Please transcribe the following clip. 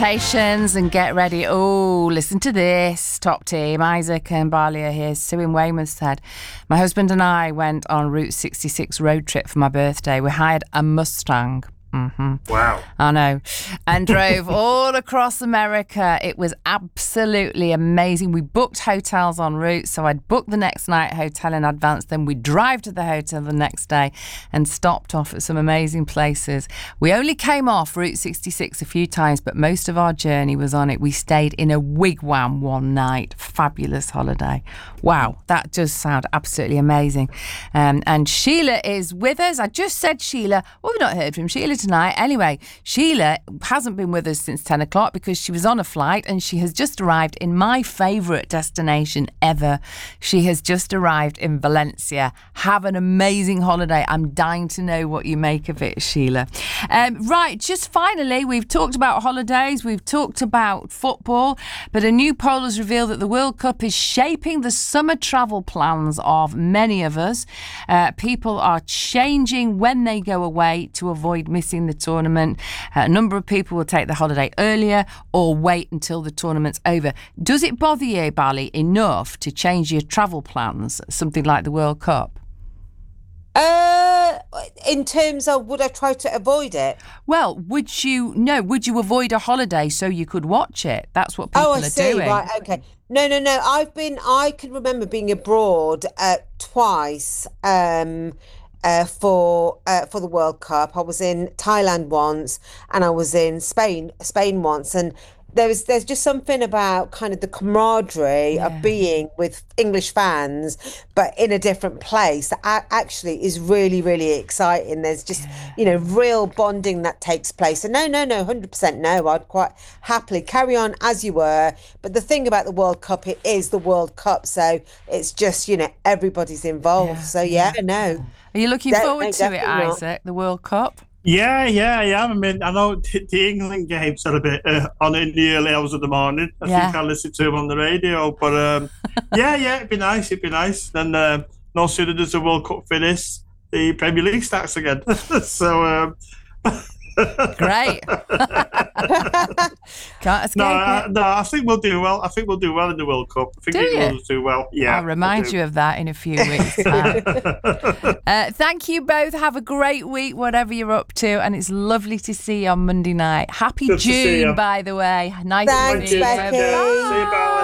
Temptations and Get Ready. Oh, listen to this. Top team, Isaac and Barley are here. Sue in Weymouth said, my husband and I went on Route 66 road trip for my birthday. We hired a Mustang. Mm-hmm. Wow. I know. And drove all across America. It was absolutely amazing. We booked hotels en route, so I'd booked the next night hotel in advance. Then we'd drive to the hotel the next day and stopped off at some amazing places. We only came off Route 66 a few times, but most of our journey was on it. We stayed in a wigwam one night. Fabulous holiday. Wow, that does sound absolutely amazing. And Sheila is with us. I just said Sheila. Well, we've not heard from Sheila tonight. Anyway, Sheila hasn't been with us since 10 o'clock because she was on a flight and she has just arrived in my favourite destination ever. She has just arrived in Valencia. Have an amazing holiday. I'm dying to know what you make of it, Sheila. Right, just finally, we've talked about holidays, we've talked about football, but a new poll has revealed that the World Cup is shaping the summer travel plans of many of us. People are changing when they go away to avoid missing the tournament. A number of people will take the holiday earlier or wait until the tournament's over. Does it bother you, Bally, enough to change your travel plans, something like the World Cup? In terms of would I try to avoid it? Well, would you avoid a holiday so you could watch it? That's what people are doing. Right, okay. No. I can remember being abroad twice for the World Cup. I was in Thailand once and I was in Spain once, and there's just something about kind of the camaraderie of being with English fans but in a different place that actually is really, really exciting. There's just real bonding that takes place. And no 100% no, I'd quite happily carry on as you were. But the thing about the World Cup, it is the World Cup, so it's just everybody's involved. No. Are you looking forward to it, Isaac, the World Cup? Yeah, I am. I mean, I know the England games are a bit on in the early hours of the morning. I think I listen to them on the radio. But it'd be nice. Then no sooner does the World Cup finish, the Premier League starts again. So great. Can't escape it. No, I think we'll do well. I think we'll do well in the World Cup. I think England will do well. Yeah, I'll remind you of that in a few weeks' time. Thank you both. Have a great week, whatever you're up to, and it's lovely to see you on Monday night. Happy June, by the way. Nice Thanks, to see you. Becky. See you, Bye.